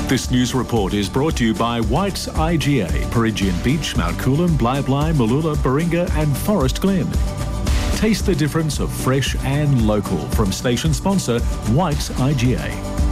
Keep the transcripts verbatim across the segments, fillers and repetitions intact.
This news report is brought to you by White's I G A, Perigian Beach, Mount Coolum, Bly Bly, Mooloolah, Baringa and Forest Glen. Taste the difference of fresh and local from station sponsor White's I G A.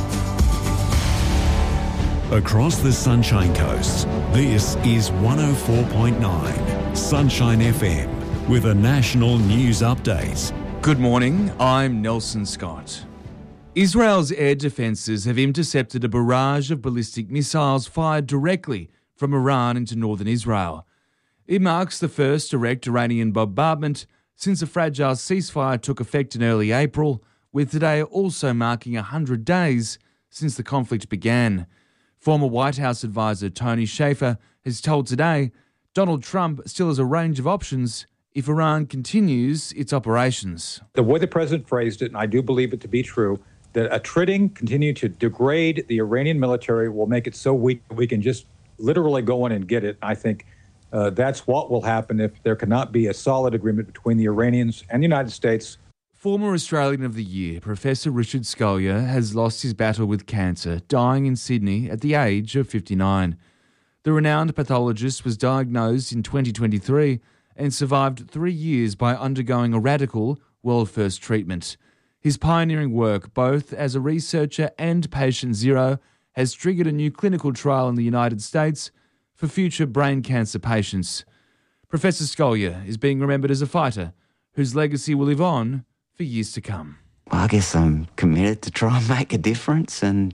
Across the Sunshine Coast, this is one oh four point nine Sunshine F M with a national news update. Good morning, I'm Nelson Scott. Israel's air defences have intercepted a barrage of ballistic missiles fired directly from Iran into northern Israel. It marks the first direct Iranian bombardment since a fragile ceasefire took effect in early April, with today also marking one hundred days since the conflict began. Former White House advisor Tony Shaffer has told Today Donald Trump still has a range of options if Iran continues its operations. The way the president phrased it, and I do believe it to be true, that attriting, continue to degrade the Iranian military will make it so weak we can just literally go in and get it. I think uh, that's what will happen if there cannot be a solid agreement between the Iranians and the United States. Former Australian of the Year, Professor Richard Scolyer, has lost his battle with cancer, dying in Sydney at the age of fifty-nine. The renowned pathologist was diagnosed in twenty twenty-three and survived three years by undergoing a radical, world-first treatment. His pioneering work, both as a researcher and patient zero, has triggered a new clinical trial in the United States for future brain cancer patients. Professor Scolyer is being remembered as a fighter whose legacy will live on for years to come. Well, I guess I'm committed to try and make a difference, and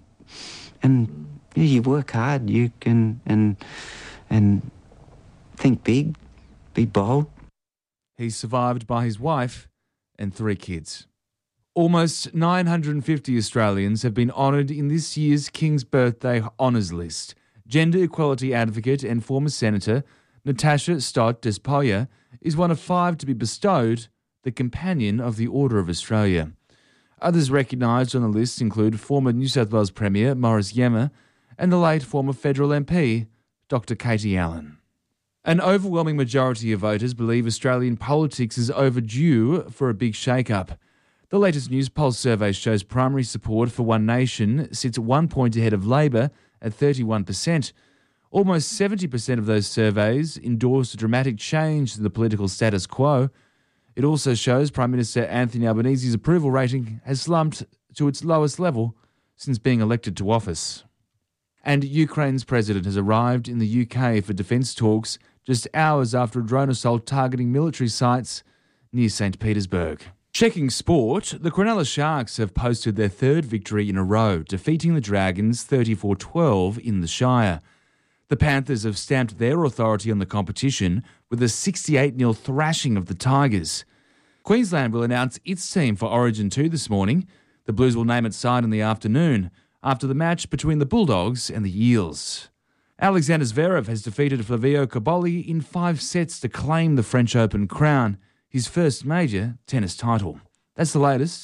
and yeah, you work hard, you can and and think big, be bold. He's survived by his wife and three kids. Almost nine hundred fifty Australians have been honoured in this year's King's Birthday Honours List. Gender equality advocate and former Senator Natasha Stott Despoja is one of five to be bestowed the Companion of the Order of Australia. Others recognised on the list include former New South Wales Premier Morris Yemma and the late former federal M P Doctor Katie Allen. An overwhelming majority of voters believe Australian politics is overdue for a big shake-up. The latest Newspulse survey shows primary support for One Nation sits one point ahead of Labor at thirty-one percent. Almost seventy percent of those surveys endorse a dramatic change to the political status quo. It also shows Prime Minister Anthony Albanese's approval rating has slumped to its lowest level since being elected to office. And Ukraine's president has arrived in the U K for defence talks just hours after a drone assault targeting military sites near Saint Petersburg. Checking sport, the Cronulla Sharks have posted their third victory in a row, defeating the Dragons thirty-four twelve in the Shire. The Panthers have stamped their authority on the competition with a sixty-eight nil thrashing of the Tigers. Queensland will announce its team for Origin two this morning. The Blues will name its side in the afternoon, after the match between the Bulldogs and the Eels. Alexander Zverev has defeated Flavio Cobolli in five sets to claim the French Open crown, his first major tennis title. That's the latest.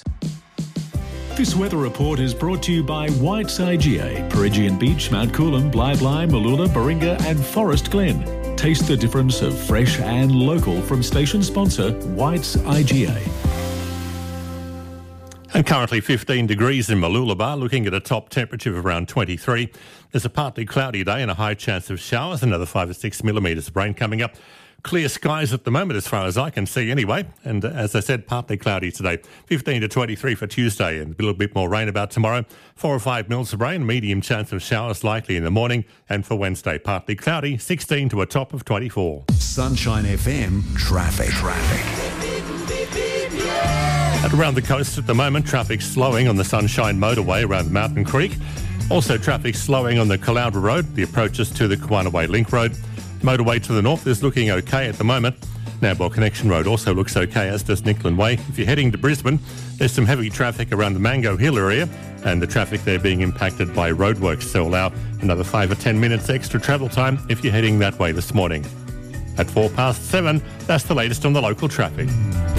This weather report is brought to you by White's I G A, Perigian Beach, Mount Coolum, Bly Bly, Mooloolah, Baringa and Forest Glen. Taste the difference of fresh and local from station sponsor White's I G A. And currently fifteen degrees in Mooloolaba, looking at a top temperature of around twenty-three. There's a partly cloudy day and a high chance of showers, another five or six millimetres of rain coming up. Clear skies at the moment as far as I can see anyway. And uh, as I said, partly cloudy today. fifteen to twenty-three for Tuesday and a little bit more rain about tomorrow. Four or five mils of rain, medium chance of showers likely in the morning. And for Wednesday, partly cloudy, sixteen to a top of twenty-four. Sunshine F M traffic. Traffic. At around the coast at the moment, traffic slowing on the Sunshine Motorway around Mountain Creek. Also traffic slowing on the Caloundra Road, the approaches to the Kawanaway Link Road. Motorway to the north is looking okay at the moment. Nambour Connection Road also looks okay, as does Nicklin Way. If you're heading to Brisbane, there's some heavy traffic around the Mango Hill area, and the traffic there being impacted by roadworks, so allow another five or ten minutes extra travel time if you're heading that way this morning. At four past seven, that's the latest on the local traffic.